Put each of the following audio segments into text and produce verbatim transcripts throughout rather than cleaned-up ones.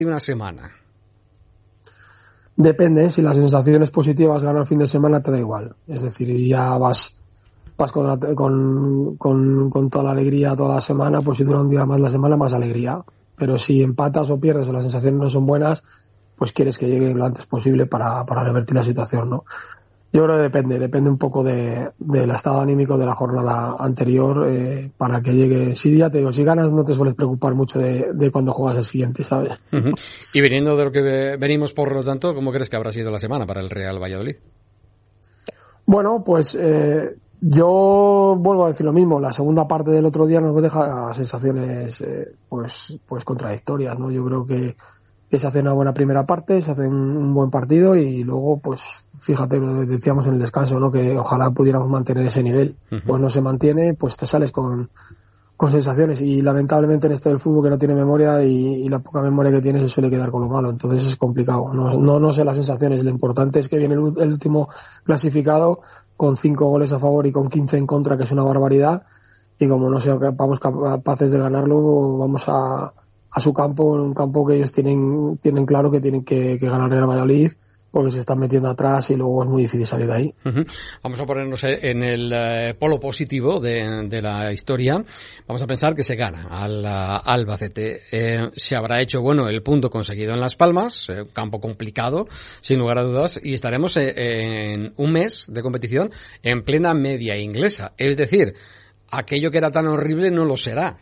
una semana. Depende, si las sensaciones positivas ganan el fin de semana te da igual. Es decir, ya vas vas con, con, con, con toda la alegría toda la semana, pues si dura un día más la semana, más alegría. Pero si empatas o pierdes o las sensaciones no son buenas, pues quieres que llegue lo antes posible para, para revertir la situación, ¿no? Yo creo que depende, depende un poco de, del estado anímico de la jornada anterior eh, para que llegue. Si ya te digo, si ganas no te sueles preocupar mucho de, de cuando juegas el siguiente, ¿sabes? Uh-huh. Y viniendo de lo que venimos, por lo tanto, ¿cómo crees que habrá sido la semana para el Real Valladolid? Bueno, pues eh, yo vuelvo a decir lo mismo. La segunda parte del otro día nos deja sensaciones eh, pues, pues contradictorias, ¿no? Yo creo que que se hace una buena primera parte, se hace un, un buen partido y luego, pues, fíjate, lo decíamos en el descanso, ¿no? Que ojalá pudiéramos mantener ese nivel. Uh-huh. Pues no se mantiene, pues te sales con, con sensaciones y lamentablemente en esto del fútbol que no tiene memoria y, y la poca memoria que tiene se suele quedar con lo malo, entonces es complicado. No, no, no sé las sensaciones, lo importante es que viene el, el último clasificado con cinco goles a favor y con quince en contra, que es una barbaridad, y como no seamos capaces de ganarlo, vamos a a su campo, en un campo que ellos tienen tienen claro que tienen que, que ganar el Valladolid, porque se están metiendo atrás y luego es muy difícil salir de ahí. Uh-huh. Vamos a ponernos en el uh, polo positivo de, de la historia. Vamos a pensar que se gana al uh, Albacete. Eh, se habrá hecho, bueno, el punto conseguido en Las Palmas, eh, campo complicado, sin lugar a dudas, y estaremos eh, en un mes de competición en plena media inglesa. Es decir, aquello que era tan horrible no lo será.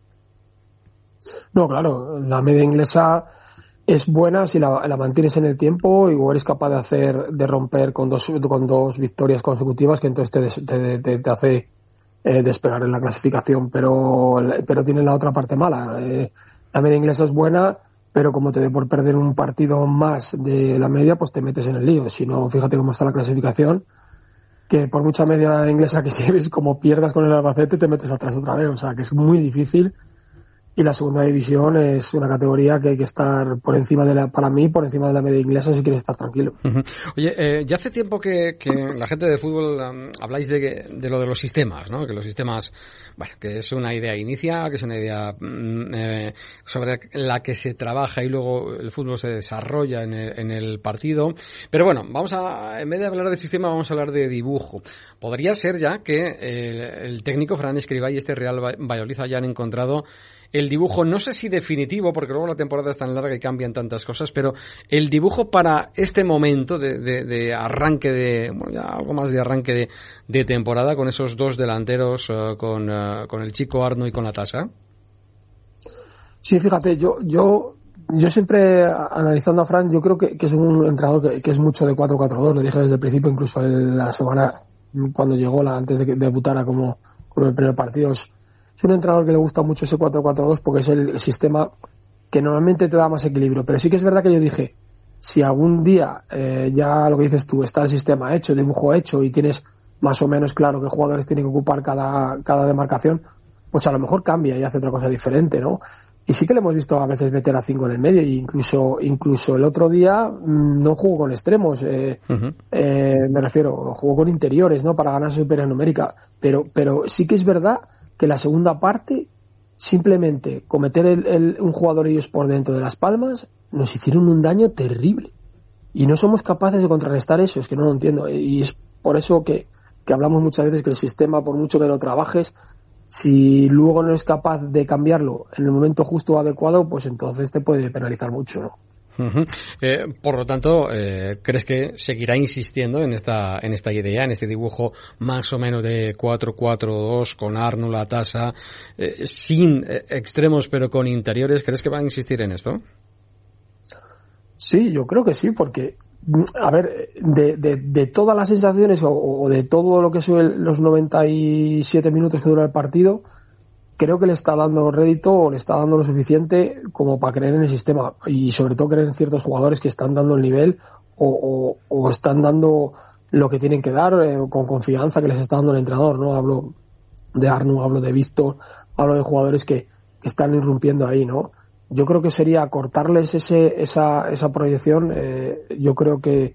No, claro, la media inglesa es buena si la, la mantienes en el tiempo y o eres capaz de hacer, de romper con dos, con dos victorias consecutivas, que entonces te, te, te hace eh, despegar en la clasificación, pero, pero tiene la otra parte mala. Eh, la media inglesa es buena, pero como te dé por perder un partido más de la media, pues te metes en el lío. Si no, fíjate cómo está la clasificación, que por mucha media inglesa que lleves, como pierdas con el Albacete, te metes atrás otra vez. O sea, que es muy difícil. Y la segunda división es una categoría que hay que estar por encima de la, para mí, por encima de la media inglesa si quieres estar tranquilo. Uh-huh. Oye, eh, ya hace tiempo que, que la gente de fútbol um, habláis de, de lo de los sistemas, ¿no? Que los sistemas, bueno, que es una idea inicial, que es una idea mm, eh, sobre la que se trabaja y luego el fútbol se desarrolla en el, en el partido. Pero bueno, vamos a, en vez de hablar de sistema, vamos a hablar de dibujo. Podría ser ya que el, el técnico Fran Escribá y este Real Valladolid hayan encontrado el dibujo, no sé si definitivo, porque luego la temporada es tan larga y cambian tantas cosas, pero el dibujo para este momento de, de, de arranque de, bueno, ya algo más de arranque de, de temporada con esos dos delanteros, uh, con, uh, con el chico Arno y con la Tasa. Sí, fíjate, yo, yo, yo siempre analizando a Fran, yo creo que, que es un entrenador que, que es mucho de cuatro cuatro dos, lo dije desde el principio, incluso en la semana cuando llegó la, antes de que debutara como, como el primer partido. Es, Es un entrenador que le gusta mucho ese cuatro cuatro dos porque es el sistema que normalmente te da más equilibrio. Pero sí que es verdad que yo dije, si algún día eh, ya lo que dices tú, está el sistema hecho, dibujo hecho y tienes más o menos claro qué jugadores tienen que ocupar cada, cada demarcación, pues a lo mejor cambia y hace otra cosa diferente, ¿no? Y sí que le hemos visto a veces meter a cinco en el medio, e incluso, incluso el otro día mmm, no jugó con extremos, eh, uh-huh. eh, me refiero, jugó con interiores, ¿no? Para ganar superioridad numérica. Pero, pero sí que es verdad que la segunda parte, simplemente cometer el, el, un jugador ellos por dentro de Las Palmas, nos hicieron un daño terrible. Y no somos capaces de contrarrestar eso, es que no lo entiendo. Y es por eso que, que hablamos muchas veces que el sistema, por mucho que lo trabajes, si luego no eres capaz de cambiarlo en el momento justo o adecuado, pues entonces te puede penalizar mucho, ¿no? Uh-huh. Eh, por lo tanto, eh, ¿crees que seguirá insistiendo en esta en esta idea, en este dibujo más o menos de cuatro cuatro dos con Arno, la Tasa, eh, sin eh, extremos pero con interiores? ¿Crees que va a insistir en esto? Sí, yo creo que sí, porque, a ver, de, de, de todas las sensaciones o, o de todo lo que son los noventa y siete minutos que dura el partido, creo que le está dando rédito o le está dando lo suficiente como para creer en el sistema y sobre todo creer en ciertos jugadores que están dando el nivel o, o, o están dando lo que tienen que dar eh, con confianza que les está dando el entrenador, ¿no? Hablo de Arno, hablo de Víctor, hablo de jugadores que, que están irrumpiendo ahí, ¿no? Yo creo que sería cortarles ese, esa, esa proyección, eh, yo creo que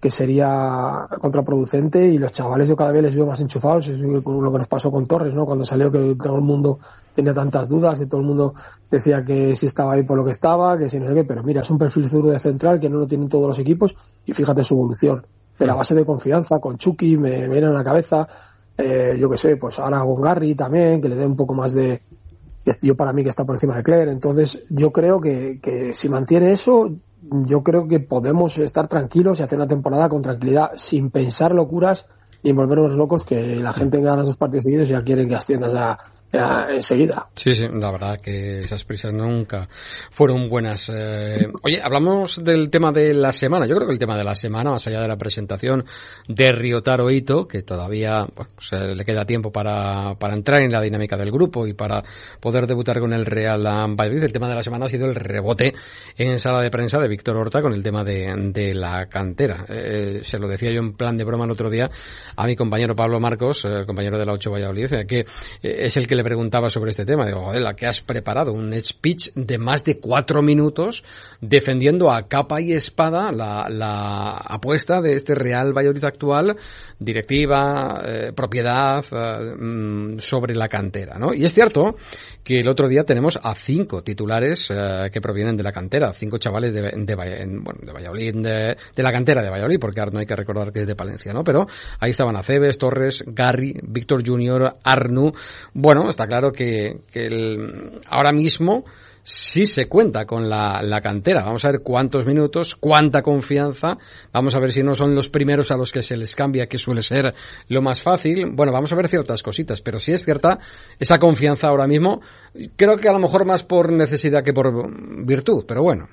que sería contraproducente, y los chavales yo cada vez les veo más enchufados. Es lo que nos pasó con Torres, ¿no? Cuando salió, que todo el mundo tenía tantas dudas, que todo el mundo decía que si estaba ahí por lo que estaba, que si no sé qué, pero mira, es un perfil zurdo de central que no lo tienen todos los equipos, y fíjate su evolución. De la base de confianza, con Chucky, me, me viene a la cabeza, eh, yo que sé, pues ahora con Garry también, que le dé un poco más de... Yo para mí que está por encima de Cler. Entonces yo creo que, que si mantiene eso, yo creo que podemos estar tranquilos y hacer una temporada con tranquilidad, sin pensar locuras ni volvernos locos, que la gente gana dos partidos seguidos y ya quieren que asciendas ya, ya enseguida. Sí, sí, la verdad que esas prisas nunca fueron buenas. Eh, oye, hablamos del tema de la semana. Yo creo que el tema de la semana, más allá de la presentación de Ryotaro Ito, que todavía bueno, pues, eh, le queda tiempo para, para entrar en la dinámica del grupo y para poder debutar con el Real Valladolid, el tema de la semana ha sido el rebote en sala de prensa de Víctor Horta con el tema de, de la cantera. Eh, se lo decía yo en plan de broma el otro día a mi compañero Pablo Marcos, el compañero de la ocho Valladolid, que eh, es el que le preguntaba sobre este tema. Digo, joder, la que has preparado un speech de más de cuatro minutos defendiendo a capa y espada la, la apuesta de este Real Valladolid actual, directiva, eh, propiedad, eh, sobre la cantera, ¿no? Y es cierto que el otro día tenemos a cinco titulares eh, que provienen de la cantera, cinco chavales de, de, bueno, de Valladolid, de, de la cantera de Valladolid, porque ahora no hay que recordar que es de Palencia, ¿no? Pero ahí estaban Aceves, Torres, Garry, Víctor Junior, Arnu. Bueno, está claro que, que el, ahora mismo sí se cuenta con la, la cantera. Vamos a ver cuántos minutos, cuánta confianza. Vamos a ver si no son los primeros a los que se les cambia, que suele ser lo más fácil. Bueno, vamos a ver ciertas cositas, pero sí es cierta esa confianza ahora mismo. Creo que a lo mejor más por necesidad que por virtud, pero bueno.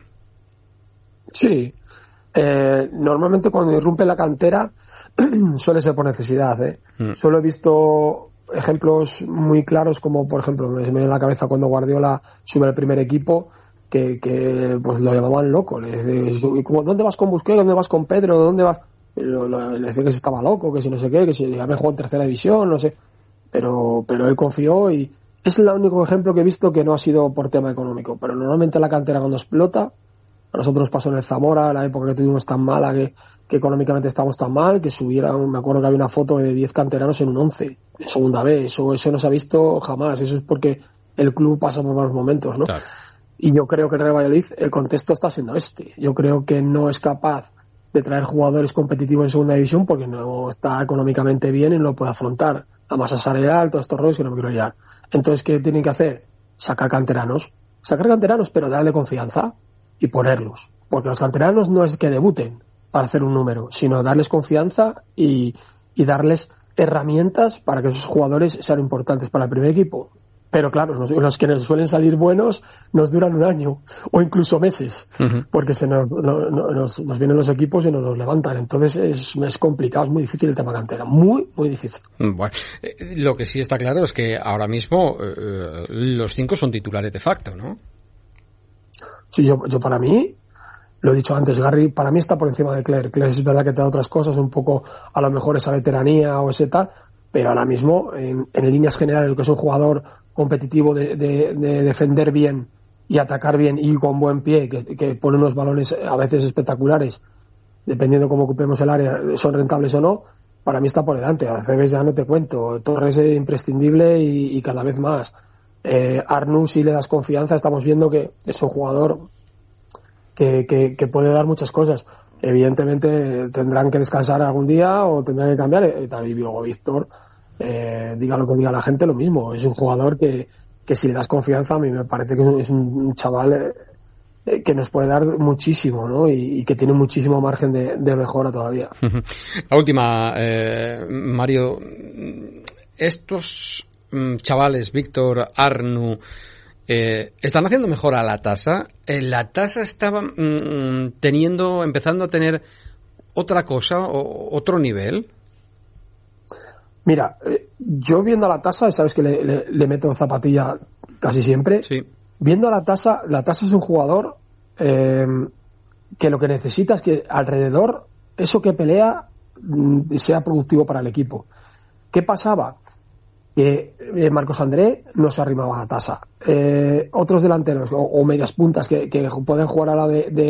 Sí. Eh, normalmente cuando irrumpe la cantera suele ser por necesidad, ¿eh? Mm. Solo he visto ejemplos muy claros, como por ejemplo me viene en la cabeza cuando Guardiola sube al primer equipo, que, que pues lo llamaban loco. Le decían, como, ¿dónde vas con Busquets? ¿Dónde vas con Pedro? ¿Dónde vas? Lo, lo, le decían que se estaba loco, que si no sé qué, que si ya me jugó en tercera división, no sé. Pero, pero él confió, y es el único ejemplo que he visto que no ha sido por tema económico. Pero normalmente la cantera, cuando explota, a nosotros nos pasó en el Zamora, la época que tuvimos tan mala, que, que económicamente estábamos tan mal, que subieran, me acuerdo que había una foto de diez canteranos en un once, en segunda vez. Eso, eso no se ha visto jamás. Eso es porque el club pasa por malos momentos, ¿no? Claro. Y yo creo que el Real Valladolid, el contexto está siendo este. Yo creo que no es capaz de traer jugadores competitivos en segunda división porque no está económicamente bien y no lo puede afrontar. La masa salarial, todos estos rollos que no me quiero liar. Entonces, ¿qué tienen que hacer? Sacar canteranos. Sacar canteranos, pero darle confianza y ponerlos. Porque los canteranos no es que debuten para hacer un número, sino darles confianza y, y darles herramientas para que esos jugadores sean importantes para el primer equipo. Pero claro, los, los que nos suelen salir buenos nos duran un año o incluso meses, uh-huh. porque se nos, no, no, nos, nos vienen los equipos y nos los levantan. Entonces es, es complicado, es muy difícil el tema cantera, muy, muy difícil. Bueno, eh, lo que sí está claro es que ahora mismo eh, los cinco son titulares de facto, ¿no? Sí, yo, yo para mí, lo he dicho antes, Garry para mí está por encima de Cler. Cler es verdad que te da otras cosas, un poco a lo mejor esa veteranía o ese tal, pero ahora mismo, en, en líneas generales, lo que es un jugador competitivo de, de, de defender bien y atacar bien y con buen pie, que, que pone unos balones a veces espectaculares, dependiendo cómo ocupemos el área, son rentables o no, para mí está por delante. A Aceves ya no te cuento, Torres es imprescindible y, y cada vez más. Eh, Arnu, si le das confianza, estamos viendo que es un jugador que, que, que puede dar muchas cosas. Evidentemente tendrán que descansar algún día o tendrán que cambiar. Eh, y luego Víctor, eh, diga lo que diga la gente, lo mismo. Es un jugador que, que si le das confianza, a mí me parece que es un chaval eh, que nos puede dar muchísimo, ¿no? Y, y que tiene muchísimo margen de, de mejora todavía. La última, eh, Mario, estos chavales, Víctor, Arnu, eh, están haciendo mejor a la tasa. Eh, la tasa estaba mm, teniendo, empezando a tener otra cosa, o, otro nivel. Mira, eh, yo viendo a la tasa, sabes que le, le, le meto zapatilla casi siempre. Sí. Viendo a la tasa, la tasa es un jugador eh, que lo que necesita es que alrededor, eso que pelea, mm, sea productivo para el equipo. ¿Qué pasaba? Que eh, Marcos André no se arrimaba a la tasa. Eh, otros delanteros o, o medias puntas que, que pueden jugar a la de, de,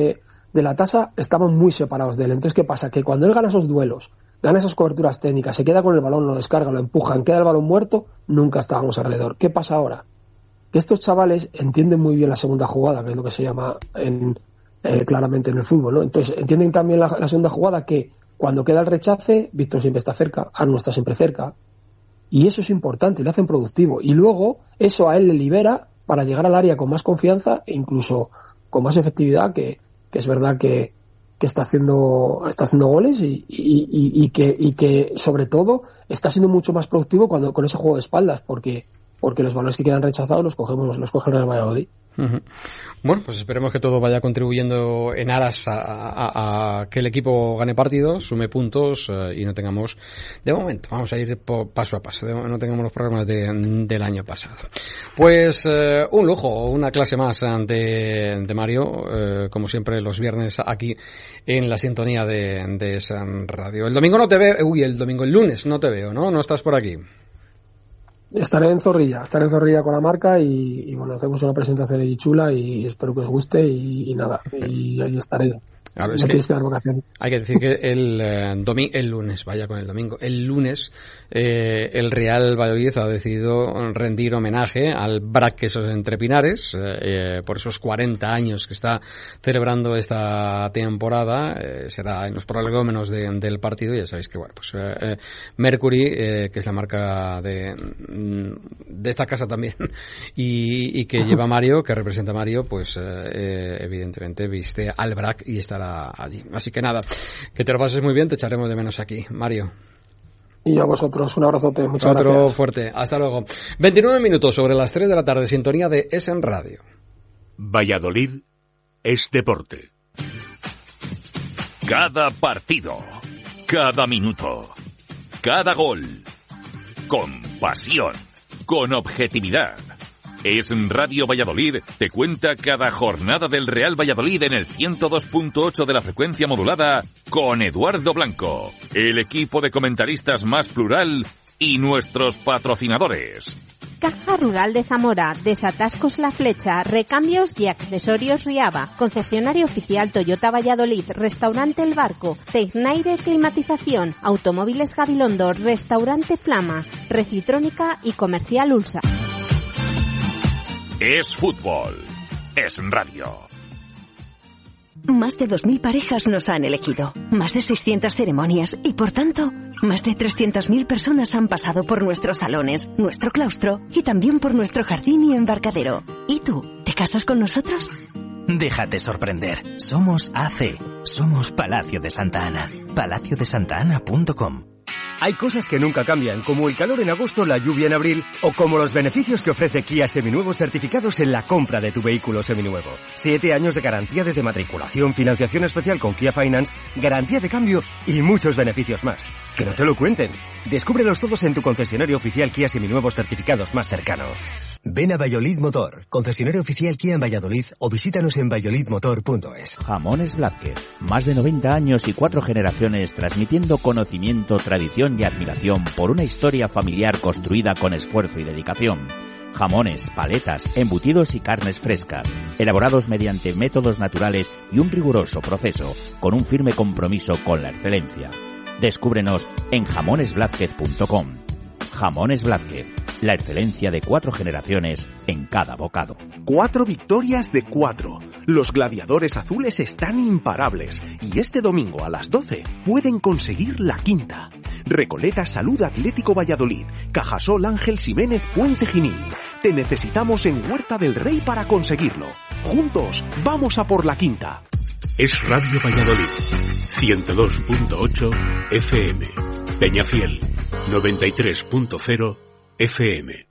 de la tasa estaban muy separados de él. Entonces, ¿qué pasa? Que cuando él gana esos duelos, gana esas coberturas técnicas, se queda con el balón, lo descarga, lo empujan, queda el balón muerto, nunca estábamos alrededor. ¿Qué pasa ahora? Que estos chavales entienden muy bien la segunda jugada, que es lo que se llama en, eh, claramente en el fútbol, ¿no? Entonces, entienden también la, la segunda jugada, que cuando queda el rechace, Víctor siempre está cerca, Arno está siempre cerca, y eso es importante, le hacen productivo. Y luego, eso a él le libera para llegar al área con más confianza e incluso con más efectividad, que, que es verdad que, que está haciendo está haciendo goles y, y, y, y, que, y que, sobre todo, está siendo mucho más productivo cuando con ese juego de espaldas, porque porque los balones que quedan rechazados los cogemos los coge el Real Valladolid. Uh-huh. Bueno, pues esperemos que todo vaya contribuyendo en aras a, a, a que el equipo gane partidos, sume puntos uh, y no tengamos, de momento, vamos a ir po, paso a paso, de, no tengamos los problemas de, del año pasado. Pues uh, un lujo, una clase más de, de Mario, uh, como siempre los viernes aquí en la sintonía de, de San Radio. El domingo no te veo, uy, el domingo, el lunes no te veo, ¿no? No estás por aquí. Estaré en Zorrilla, estaré en Zorrilla con la marca y, y bueno, hacemos una presentación ahí chula y espero que os guste y, y nada, y ahí estaré. Claro, es no que tienes que dar vacaciones. Hay que decir que el eh, domingo, el lunes, vaya con el domingo, el lunes eh, el Real Valladolid ha decidido rendir homenaje al B R A C Quesos Entre Pinares eh, por esos cuarenta años que está celebrando esta temporada. Eh, será en los prolegómenos de, del partido. Ya sabéis que bueno, pues eh, Mercury, eh, que es la marca de de esta casa también y, y que lleva Mario, que representa a Mario, pues eh, evidentemente viste al B R A C y está allí. Así que nada, que te lo pases muy bien, te echaremos de menos aquí, Mario. Y a vosotros, un abrazote, muchas Otro gracias. fuerte, hasta luego. veintinueve minutos sobre las tres de la tarde, sintonía de Essen Radio. Valladolid es deporte. Cada partido, cada minuto, cada gol, con pasión, con objetividad. Es Radio Valladolid, te cuenta cada jornada del Real Valladolid en el ciento dos punto ocho de la frecuencia modulada con Eduardo Blanco, el equipo de comentaristas más plural y nuestros patrocinadores. Caja Rural de Zamora, Desatascos La Flecha, Recambios y Accesorios Riaba, concesionario oficial Toyota Valladolid, Restaurante El Barco, Tecnaire Climatización, Automóviles Gabilondo, Restaurante Flama, Recitrónica y Comercial Ulsa. Es fútbol, es radio. Más de dos mil parejas nos han elegido, más de seiscientas ceremonias y, por tanto, más de trescientas mil personas han pasado por nuestros salones, nuestro claustro y también por nuestro jardín y embarcadero. ¿Y tú, te casas con nosotros? Déjate sorprender. Somos A C. Somos Palacio de Santa Ana. palacio de santa ana punto com. Hay cosas que nunca cambian, como el calor en agosto, la lluvia en abril, o como los beneficios que ofrece Kia Seminuevos certificados en la compra de tu vehículo seminuevo. Siete años de garantía desde matriculación, financiación especial con Kia Finance, garantía de cambio y muchos beneficios más. Que no te lo cuenten. Descúbrelos todos en tu concesionario oficial Kia Seminuevos certificados más cercano. Ven a Valladolid Motor, concesionario oficial Kia en Valladolid, o visítanos en valladolid motor punto es. Jamones Blázquez, más de noventa años y cuatro generaciones transmitiendo conocimiento, tradición y admiración por una historia familiar construida con esfuerzo y dedicación. Jamones, paletas, embutidos y carnes frescas, elaborados mediante métodos naturales y un riguroso proceso, con un firme compromiso con la excelencia. Descúbrenos en jamones blázquez punto com. Jamones Blázquez, la excelencia de cuatro generaciones en cada bocado. Cuatro victorias de cuatro. Los gladiadores azules están imparables y este domingo a las doce pueden conseguir la quinta. Recoleta Salud Atlético Valladolid, Cajasol Ángel Ximénez Puente Genil. Te necesitamos en Huerta del Rey para conseguirlo. Juntos, vamos a por la quinta. Es Radio Valladolid, ciento dos punto ocho F M. Peñafiel, noventa y tres punto cero F M.